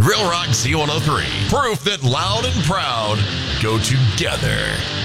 Grill Rock Z103. Proof that loud and proud go together.